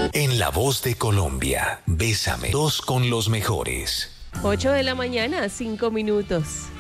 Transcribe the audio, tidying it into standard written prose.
En La Voz de Colombia, Bésame 2 con los mejores. 8 de la mañana, 5 minutos.